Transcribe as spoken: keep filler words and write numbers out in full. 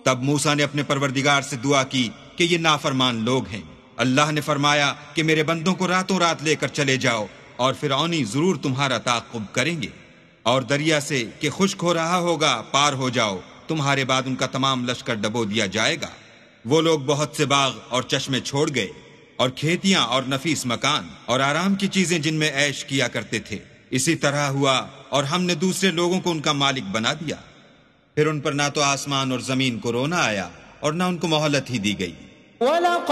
तब मूसा ने अपने परवरदिगार से दुआ की कि ये नाफरमान लोग हैं। अल्लाह ने फरमाया कि मेरे बंदों को रातों रात लेकर चले जाओ और फिरौनी जरूर तुम्हारा ताक़ुब करेंगे। और दरिया से कि खुश्क हो रहा होगा पार हो जाओ, तुम्हारे बाद उनका तमाम लश्कर डबो दिया जाएगा। वो लोग बहुत से बाग और चश्मे छोड़ गए और खेतियां और नफीस मकान और आराम की चीजें जिनमें ऐश किया करते थे। इसी तरह हुआ और हमने दूसरे लोगों को उनका मालिक बना दिया। फिर उन पर ना तो आसमान और जमीन को रोना आया और ना उनको मोहलत ही दी गई।